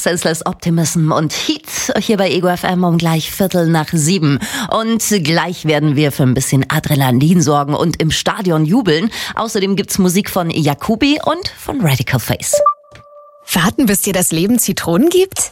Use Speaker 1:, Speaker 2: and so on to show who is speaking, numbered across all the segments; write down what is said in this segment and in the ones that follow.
Speaker 1: Senseless Optimism und Heat hier bei Ego FM um gleich 6:15. Und gleich werden wir für ein bisschen Adrenalin sorgen und im Stadion jubeln. Außerdem gibt's Musik von Jacobi und von Radical Face.
Speaker 2: Warten, bis dir das Leben Zitronen gibt?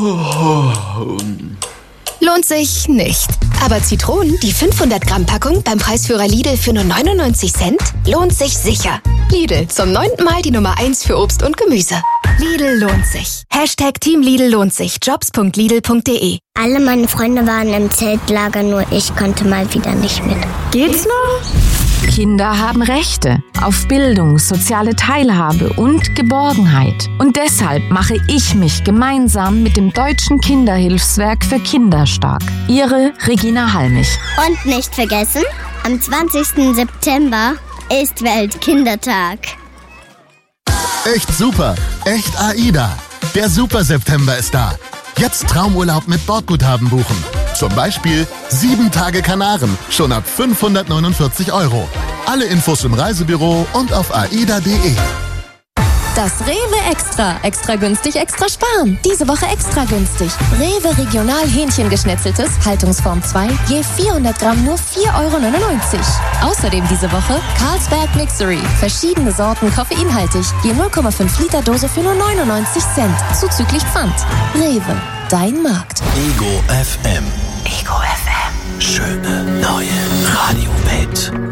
Speaker 2: Lohnt sich nicht. Aber Zitronen, die 500-Gramm-Packung beim Preisführer Lidl für nur 99 Cent, lohnt sich sicher. Lidl, zum 9. Mal die Nummer 1 für Obst und Gemüse. Lidl lohnt sich. #Team Lidl lohnt sich. Jobs.lidl.de.
Speaker 3: Alle meine Freunde waren im Zeltlager, nur ich konnte mal wieder nicht mit.
Speaker 2: Geht's noch?
Speaker 4: Kinder haben Rechte auf Bildung, soziale Teilhabe und Geborgenheit. Und deshalb mache ich mich gemeinsam mit dem Deutschen Kinderhilfswerk für Kinder stark. Ihre Regina Halmich.
Speaker 3: Und nicht vergessen, am 20. September ist Weltkindertag.
Speaker 5: Echt super, echt AIDA. Der Super September ist da. Jetzt Traumurlaub mit Bordguthaben buchen. Zum Beispiel 7 Tage Kanaren, schon ab 549 €. Alle Infos im Reisebüro und auf aida.de.
Speaker 2: Das Rewe Extra. Extra günstig, extra sparen. Diese Woche extra günstig. Rewe Regional Hähnchengeschnetzeltes, Haltungsform 2, je 400 Gramm nur 4,99 €. Außerdem diese Woche Carlsberg Mixery. Verschiedene Sorten koffeinhaltig, je 0,5 Liter Dose für nur 99 Cent. Zuzüglich Pfand. Rewe, dein Markt.
Speaker 6: Ego FM.
Speaker 1: Ego FM.
Speaker 6: Schöne neue Radiowelt.